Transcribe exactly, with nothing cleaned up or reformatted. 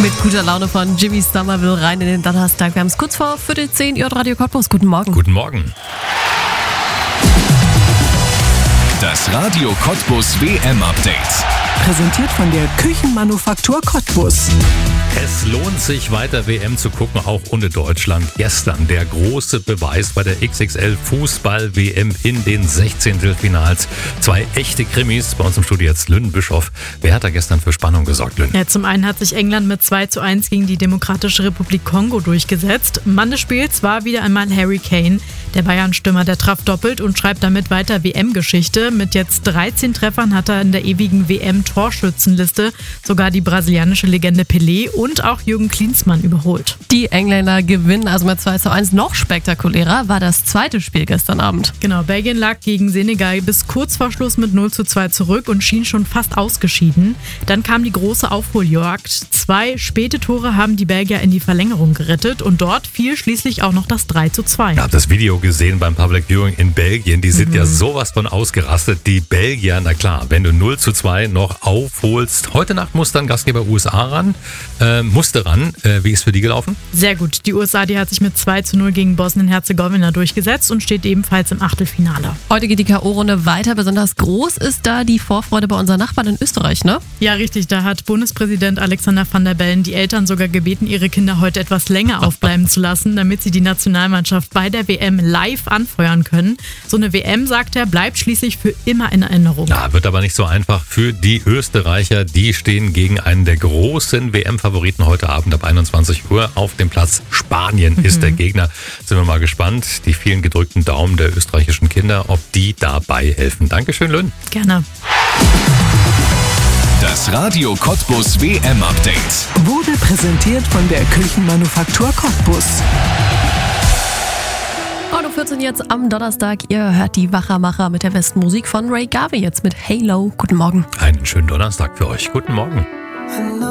Mit guter Laune von Jimmy Somerville rein in den Donnerstag. Wir haben es kurz vor Viertel zehn, ihr hört Radio Cottbus. Guten Morgen. Guten Morgen. Das Radio Cottbus W M-Update. Präsentiert von der Küchenmanufaktur Cottbus. Es lohnt sich weiter W M zu gucken, auch ohne Deutschland. Gestern der große Beweis bei der X X L-Fußball-W M in den Sechzehntelfinals. Zwei echte Krimis. Bei uns im Studio jetzt Lynn Bischoff. Wer hat da gestern für Spannung gesorgt, Lynn? Ja, zum einen hat sich England mit zwei zu eins gegen die Demokratische Republik Kongo durchgesetzt. Mann des Spiels war wieder einmal Harry Kane. Der Bayern-Stürmer, der traf doppelt und schreibt damit weiter W M-Geschichte. Mit jetzt dreizehn Treffern hat er in der ewigen W M-Torschützenliste sogar die brasilianische Legende Pelé und auch Jürgen Klinsmann überholt. Die Engländer gewinnen also mit zwei zu eins. Noch spektakulärer war das zweite Spiel gestern Abend. Genau, Belgien lag gegen Senegal bis kurz vor Schluss mit null zu zwei zurück und schien schon fast ausgeschieden. Dann kam die große Aufholjagd. Zwei späte Tore haben die Belgier in die Verlängerung gerettet und dort fiel schließlich auch noch das drei zu zwei. Ich habe das Video gesehen beim Public Viewing in Belgien. Die sind mhm. ja sowas von ausgerastet. Die Belgier, na klar, wenn du null zu zwei noch aufholst. Heute Nacht muss dann Gastgeber U S A ran. Äh, musste ran. Äh, wie ist für die gelaufen? Sehr gut. Die U S A, die hat sich mit zwei zu null gegen Bosnien-Herzegowina durchgesetzt und steht ebenfalls im Achtelfinale. Heute geht die K O-Runde weiter. Besonders groß ist da die Vorfreude bei unseren Nachbarn in Österreich, ne? Ja, richtig. Da hat Bundespräsident Alexander Van der Bellen die Eltern sogar gebeten, ihre Kinder heute etwas länger aufbleiben zu lassen, damit sie die Nationalmannschaft bei der W M live anfeuern können. So eine W M, sagt er, bleibt schließlich für immer in Erinnerung. Ja, wird aber nicht so einfach für die Österreicher. Die stehen gegen einen der großen W M-Favoriten heute Abend ab einundzwanzig Uhr auf dem Platz. Spanien mhm. ist der Gegner. Sind wir mal gespannt. Die vielen gedrückten Daumen der österreichischen Kinder, ob die dabei helfen. Dankeschön, Lynn. Gerne. Das Radio Cottbus W M-Update Wurde präsentiert von der Küchenmanufaktur Cottbus. neun Uhr vierzehn jetzt am Donnerstag. Ihr hört die Wachermacher mit der besten Musik von Ray Garvey jetzt mit Halo. Guten Morgen. Einen schönen Donnerstag für euch. Guten Morgen.